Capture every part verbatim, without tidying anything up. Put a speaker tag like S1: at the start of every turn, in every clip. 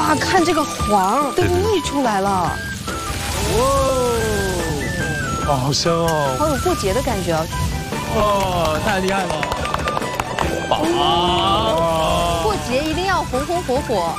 S1: 哇，看这个黄都溢出来了。
S2: 哇，哇，好香哦！
S1: 好有过节的感觉啊！
S2: 哇，太厉害了！
S1: 哇，过节一定要红红火火。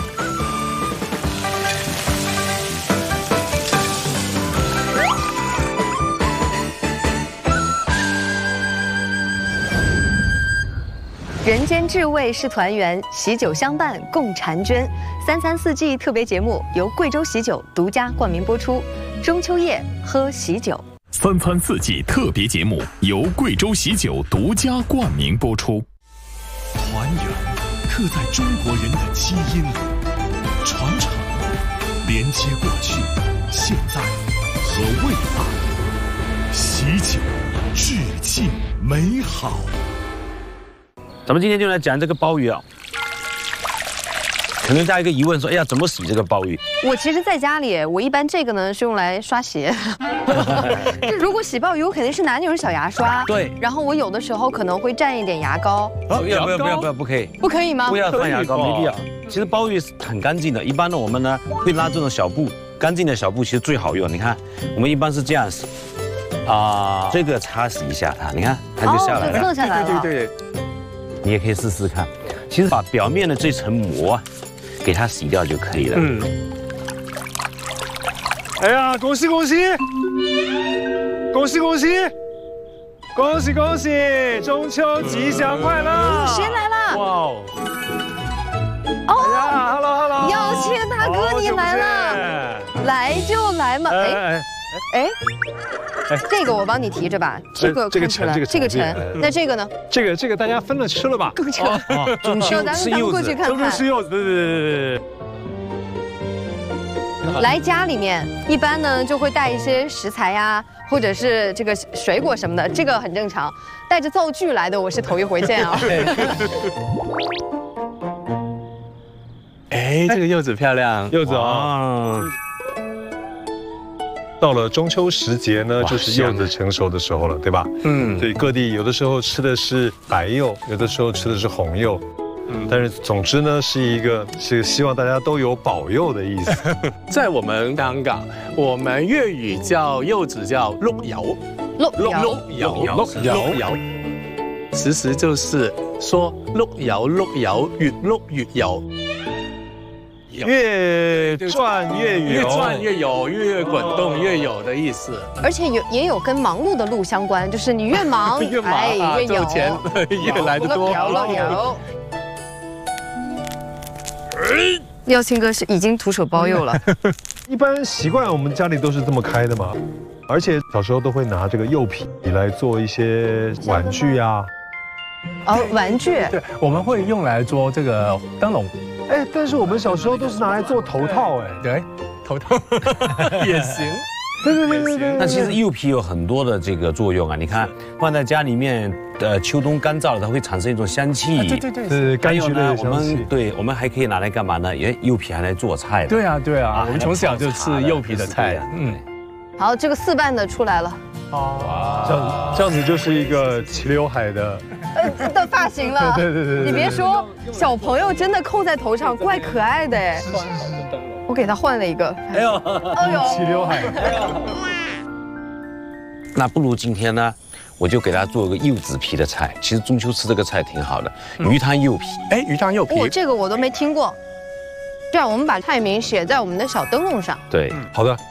S1: 人间至味是团圆，喜酒相伴共婵娟。三餐四季特别节目由贵州喜酒独家冠名播出。中秋夜喝喜酒。
S3: 三餐四季特别节目由贵州喜酒独家冠名播出。团圆刻在中国人的基因里，传承连接过去、现在和未来。喜酒致敬美好。
S4: 咱们今天就来讲这个鲍鱼啊，可能大家一个疑问说，哎呀，怎么洗这个鲍鱼？
S1: 我其实在家里，我一般这个呢是用来刷鞋。就如果洗鲍鱼，我肯定是拿那种小牙刷。
S4: 对。然
S1: 后我有的时候可能会蘸一点牙膏。
S4: 不要不要不要不要不可以。
S1: 不可以吗？
S4: 不要放牙膏，没必要。其实鲍鱼是很干净的，一般呢我们呢会拿这种小布，干净的小布其实最好用。你看，我们一般是这样洗，啊，这个擦洗一下它，你看它就下来了。
S1: 落下来了。
S2: 对对对。
S4: 你也可以试试看，其实把表面的这层膜啊，给它洗掉就可以了。嗯。
S2: 哎呀，恭喜恭喜！恭喜恭喜！恭喜恭喜！中秋吉祥快乐！
S1: 谁来了？哇哦！哦
S2: ，Hello Hello！
S1: 姚谦大哥你来了，来就来嘛！哎哎哎。 这个我帮你提着吧，这个
S2: 这个沉，这个
S1: 这个沉，那这个呢？
S2: 这个这个大家分了吃了吧？
S1: 更沉。
S4: 中秋吃柚子，
S2: 中秋吃柚子，对对对对
S1: 对。来家里面一般呢就会带一些食材呀，或者是这个水果什么的，这个很正常。带着灶具来的我是头一回见啊。
S5: 哎，这个柚子漂亮，
S2: 柚子啊。 到了中秋时节呢，就是柚子成熟的时候了，对吧？嗯，所以各地有的时候吃的是白柚，有的时候吃的是红柚，嗯，但是总之呢，是一个是希望大家都有保佑的意思。
S5: 在我们香港，我们粤语叫柚子叫碌柚，
S1: 碌
S5: 碌柚碌柚柚，其实就是说碌柚碌柚，越碌越有。
S2: 越转越有，
S5: 越转越有，越滚动越有的意思。
S1: 而且有也有跟忙碌的路相关，就是你越忙，
S5: 越忙啊，挣钱越来的多。
S1: 有。耀庆哥是已经徒手包柚了。
S2: 一般习惯我们家里都是这么开的嘛，而且小时候都会拿这个柚皮来做一些玩具啊。
S1: 哦，玩具。
S5: 对，我们会用来做这个灯笼。
S2: 哎，但是我们小时候都是拿来做头套，哎，
S5: 对，头套也行。
S2: 对对对对对。
S4: 那其实柚皮有很多的这个作用啊，你看放在家里面，呃，秋冬干燥了，它会产生一种香气。
S5: 对对对，
S2: 是柑橘类的
S4: 我们对，我们还可以拿来干嘛呢？哎，柚皮还来做菜。
S5: 对啊对啊，我们从小就吃柚皮的菜。嗯。
S1: 好，这个四瓣的出来了。
S2: 哦，这样这样子就是一个齐刘海的。
S1: 呃的发型了，
S2: 对对对，
S1: 你别说，小朋友真的扣在头上，怪可爱的哎。我给他换了一个，
S4: 哎呦，
S1: 哎呦，
S2: 齐刘海。
S4: 那不如今天呢，我就给他做一个柚子皮的菜。其实中秋吃这个菜挺好的，鱼汤柚皮。
S5: 哎，鱼汤柚皮，
S1: 哦，这个我都没听过。这样，我们把菜名写在我们的小灯笼上。
S4: 对，
S2: 好的。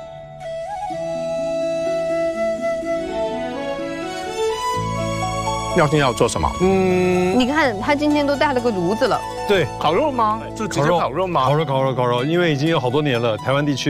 S5: 耀庆要做什么？
S1: 嗯，你看他今天都带了个炉子了。
S2: 对，
S5: 烤肉吗？就直接烤肉吗？
S2: 烤肉，烤肉，烤肉，因为已经有好多年了，台湾地区。